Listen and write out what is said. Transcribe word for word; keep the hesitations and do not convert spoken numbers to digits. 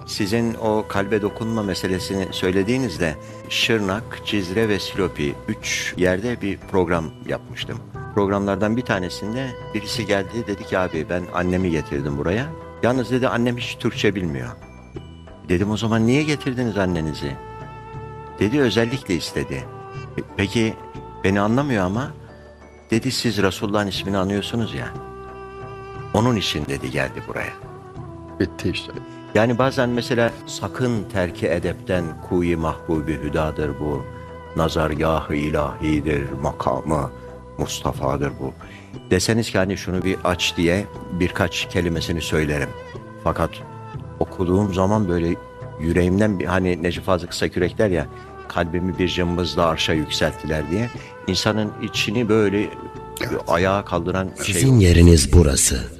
Sizin o kalbe dokunma meselesini söylediğinizde Şırnak, Cizre ve Silopi üç yerde bir program yapmıştım. Programlardan bir tanesinde birisi geldi, dedi ki abi ben annemi getirdim buraya. Yalnız dedi annem hiç Türkçe bilmiyor. Dedim o zaman niye getirdiniz annenizi? Dedi özellikle istedi. "E, Peki beni anlamıyor ama dedi siz Resulullah'ın ismini anıyorsunuz ya. Onun için dedi geldi buraya. Bitti işte. Yani bazen mesela sakın terki edepten kuyi mahbubi hüdadır bu. Nazargâh-ı ilahidir, makamı Mustafa'dır bu. Deseniz ki hani şunu bir aç diye birkaç kelimesini söylerim. Fakat okuduğum zaman böyle yüreğimden bir, hani Necip Fazıl Kısakürek der ya, kalbimi bir cımbızla arşa yükselttiler diye, insanın içini böyle ayağa kaldıran şey. Sizin yeriniz burası.